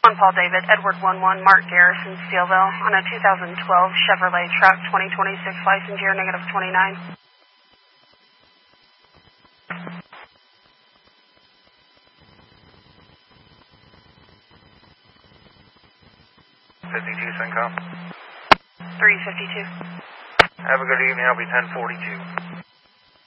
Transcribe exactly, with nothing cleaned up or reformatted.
One Paul David, Edward one one, Mark Garrison, Steelville, on a two thousand twelve Chevrolet truck, twenty twenty-six license year, negative twenty-nine. fifty-two, Syncom. three fifty-two. Have a good evening. I'll be ten forty-two.